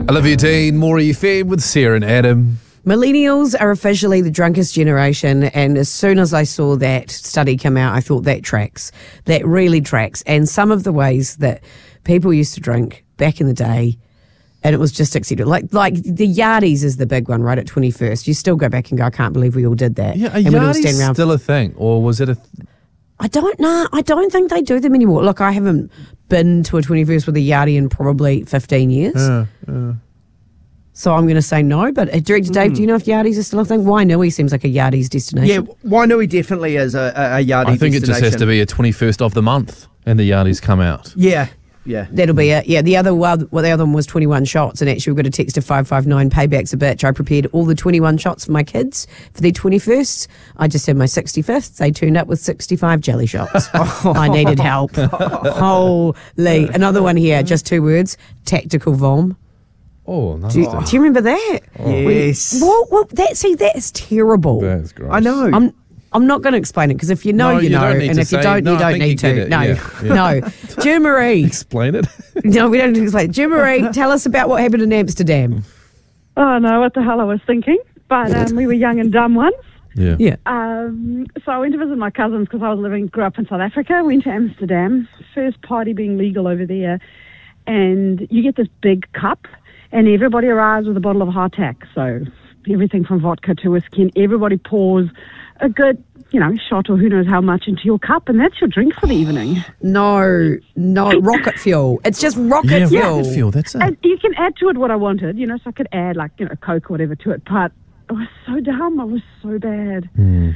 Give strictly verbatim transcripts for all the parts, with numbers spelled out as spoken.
Olivia Dean, Maury F M with Sarah and Adam. Millennials are officially the drunkest generation, and as soon as I saw that study come out, I thought that tracks. That really tracks. And some of the ways that people used to drink back in the day, and it was just accepted. Like like the yardies is the big one, right, at twenty-first. You still go back and go, I can't believe we all did that. Yeah, a and yardie's around still a thing, or was it a... Th- I don't know. I don't think they do them anymore. Look, I haven't been to a twenty-first with a yardie in probably fifteen years. Uh, uh. So I'm going to say no, but uh, Director Dave, mm. do you know if yardies are still a thing? Wainui seems like a yardie's destination. Yeah, Wainui definitely is a, a, a yardie I think destination. it just has to be a twenty-first of the month and the yardies come out. Yeah, yeah. That'll be it. Yeah, the other well, well, the other one was twenty-one shots, and actually we've got a text of five five nine, payback's a bitch. I prepared all the twenty-one shots for my kids for their twenty-firsts. I just had my sixty-fifth. They turned up with sixty-five jelly shots. I needed help. Holy. Another one here, just two words, tactical vom. Oh, nice. Do you, do you remember that? Oh. Yes. Well, well, that, see, that's terrible. That's gross. I know. I'm, I'm not going to explain it, because if you know, No, you, you know, don't need and to if you say- don't, no, you I don't think you need get to. it. No, Yeah, yeah. no. Jean Marie. Explain it. No, we don't need to explain. Jean Marie, tell us about what happened in Amsterdam. Oh, no, what the hell I was thinking. But um, we were young and dumb once. Yeah. Yeah. Um, so I went to visit my cousins because I was living, grew up in South Africa. Went to Amsterdam, first party being legal over there. And you get this big cup, and everybody arrives with a bottle of hardtack. So everything from vodka to whiskey, and everybody pours a good, you know, shot or who knows how much into your cup, and that's your drink for the evening. No, no, rocket fuel. It's just rocket Yeah, fuel. rocket fuel, that's it. And you can add to it what I wanted, you know, so I could add like, you know, Coke or whatever to it, but I was so dumb. I was so bad.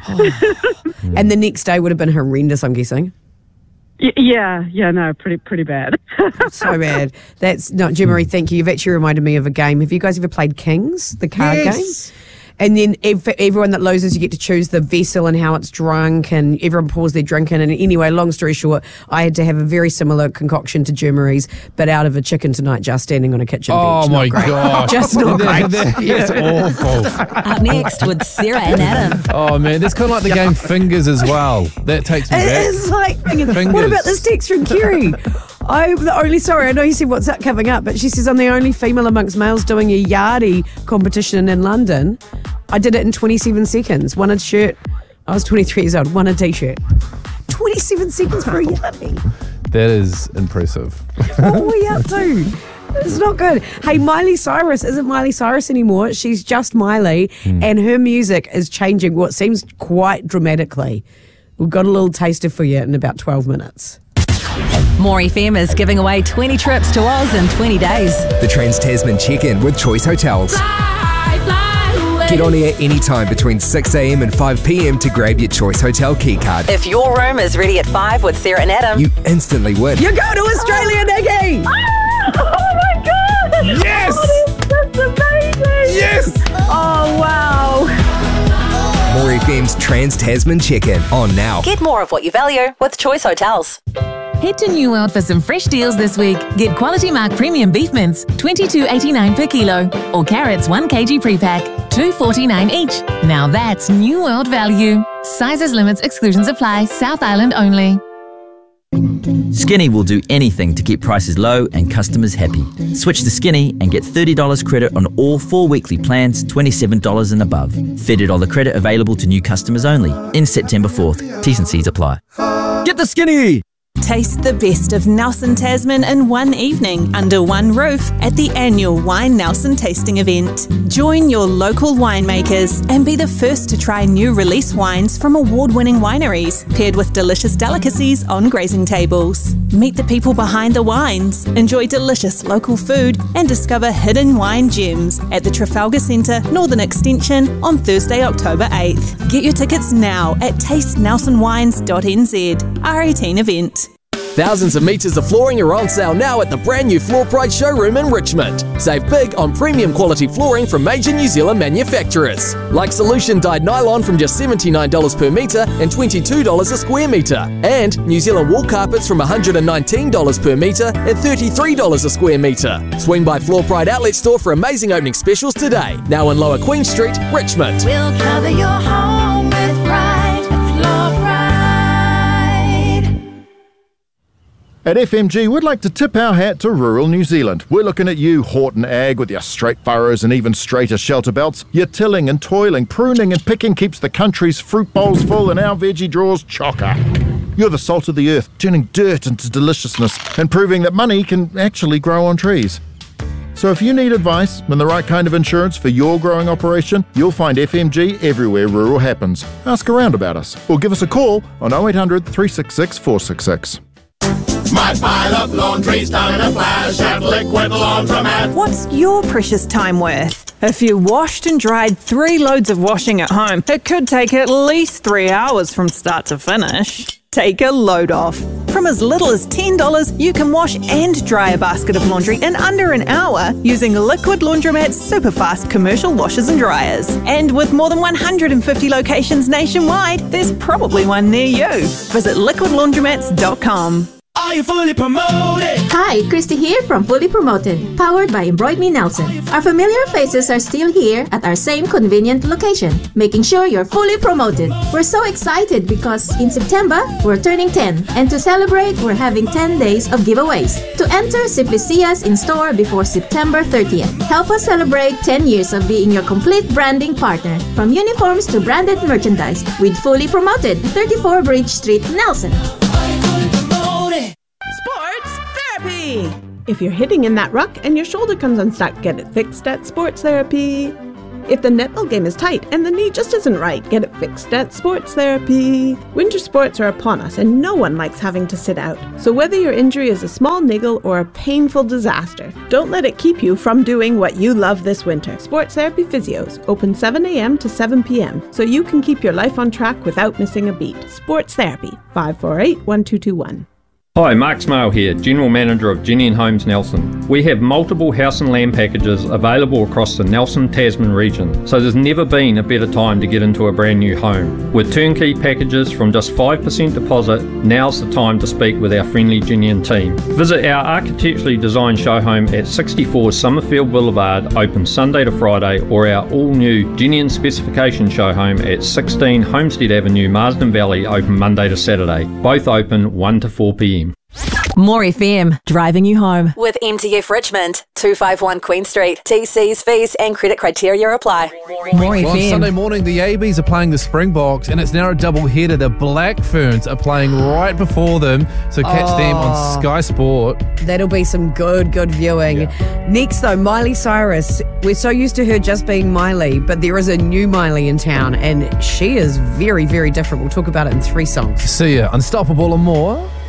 Mm. And the next day would have been horrendous, I'm guessing. Y- yeah, yeah, no, pretty, pretty bad. So bad. That's not, Jean Marie, thank you. You've actually reminded me of a game. Have you guys ever played Kings, the card Yes. game? And then ev- for everyone that loses, you get to choose the vessel and how it's drunk, and everyone pours their drink in. And anyway, long story short, I had to have a very similar concoction to Jean Marie's, but out of a chicken tonight, just standing on a kitchen Oh, bench. my Not great. gosh. Just not great. That's awful. Up next with Sarah and Adam. Oh, man, that's kind of like the game Fingers as well. That takes me It back. is like fingers. Fingers. What about this text from Kerry? I'm the only, sorry, I know you said what's that coming up, but she says I'm the only female amongst males doing a yardie competition in London. I did it in twenty-seven seconds. Won a shirt. I was twenty-three years old. Won a t-shirt. twenty-seven seconds for a yardie. That is impressive. What are we up to? It's not good. Hey, Miley Cyrus isn't Miley Cyrus anymore. She's just Miley, Mm. and her music is changing what seems quite dramatically. We've got a little taster for you in about twelve minutes. Maury F M is giving away twenty trips to Oz in twenty days. The Trans-Tasman Check-In with Choice Hotels. Fly, fly away. Get on air anytime between six a.m. and five p.m. to grab your Choice Hotel key card. If your room is ready at five with Sarah and Adam, You instantly win. You go to Australia, Nikki! Oh my God! Yes! Oh, that's amazing! Yes! Oh, wow. Maury F M's Trans-Tasman Check-In on now. get more of what you value with Choice Hotels. Head to New World for some fresh deals this week. Get Quality Mark Premium Beef Mince, twenty-two eighty-nine per kilo, or carrots one kilogram pre-pack, two forty-nine each. Now that's New World value. Sizes, limits, exclusions apply. South Island only. Skinny will do anything to keep prices low and customers happy. Switch to Skinny and get thirty dollars credit on all four weekly plans, twenty-seven dollars and above. thirty dollars credit available to new customers only. In September fourth. T's and C's apply. Get the Skinny! Taste the best of Nelson Tasman in one evening under one roof at the annual Wine Nelson tasting event. Join your local winemakers and be the first to try new release wines from award-winning wineries, paired with delicious delicacies on grazing tables. Meet the people behind the wines, enjoy delicious local food, and discover hidden wine gems at the Trafalgar Centre Northern Extension on Thursday, October eighth. Get your tickets now at taste nelson wines dot n z. R eighteen event. Thousands of metres of flooring are on sale now at the brand new Floor Pride showroom in Richmond. Save big on premium quality flooring from major New Zealand manufacturers. Like Solution dyed nylon from just seventy-nine dollars per metre and twenty-two dollars a square metre. And New Zealand wool carpets from one hundred nineteen dollars per metre and thirty-three dollars a square metre. Swing by Floor Pride Outlet Store for amazing opening specials today. Now in Lower Queen Street, Richmond. We'll cover your home with pride. Floor Pride. At F M G, we'd like to tip our hat to rural New Zealand. We're looking at you, Horton Ag, with your straight furrows and even straighter shelter belts. Your tilling and toiling, pruning and picking keeps the country's fruit bowls full and our veggie drawers chocker. You're the salt of the earth, turning dirt into deliciousness and proving that money can actually grow on trees. So if you need advice and the right kind of insurance for your growing operation, you'll find F M G everywhere rural happens. Ask around about us or give us a call on oh eight hundred, three six six, four six six. My pile of laundry's done in a flash at Liquid Laundromat. What's your precious time worth? If you washed and dried three loads of washing at home, it could take at least three hours from start to finish. Take a load off. From as little as ten dollars, you can wash and dry a basket of laundry in under an hour using Liquid Laundromat's super fast commercial washers and dryers. And with more than one hundred fifty locations nationwide, there's probably one near you. Visit liquid laundromats dot com. Are you fully promoted? Hi, Christy here from Fully Promoted, powered by Embroid Me Nelson. Our familiar faces are still here at our same convenient location, making sure you're fully promoted. We're so excited because in September, we're turning ten, and to celebrate, we're having ten days of giveaways. To enter, simply see us in store before September thirtieth. Help us celebrate ten years of being your complete branding partner, from uniforms to branded merchandise, with Fully Promoted, thirty-four Bridge Street, Nelson. Sports Therapy! If you're hitting in that ruck and your shoulder comes unstuck, get it fixed at Sports Therapy. If the netball game is tight and the knee just isn't right, get it fixed at Sports Therapy. Winter sports are upon us and no one likes having to sit out. So whether your injury is a small niggle or a painful disaster, don't let it keep you from doing what you love this winter. Sports Therapy Physios, open seven a.m. to seven p.m. so you can keep your life on track without missing a beat. Sports Therapy, five four eight, one two two one. Hi, Mark Smale here, General Manager of Jenny and Homes Nelson. We have multiple house and land packages available across the Nelson Tasman region, so there's never been a better time to get into a brand new home. With turnkey packages from just five percent deposit, now's the time to speak with our friendly Jenny team. Visit our architecturally designed show home at sixty-four Summerfield Boulevard, open Sunday to Friday, or our all-new Jenny specification show home at sixteen Homestead Avenue, Marsden Valley, open Monday to Saturday. Both open one to four p.m. More F M, driving you home. With M T F Richmond, two fifty-one Queen Street. T Cs, fees and credit criteria apply. More well, F M. On Sunday morning, the A Bs are playing the Springboks, and it's now a double header. The Black Ferns are playing right before them, so catch Oh. them on Sky Sport. That'll be some good, good viewing. Yeah. Next, though, Miley Cyrus. We're so used to her just being Miley, but there is a new Miley in town, and she is very, very different. We'll talk about it in three songs. See ya. Unstoppable and more.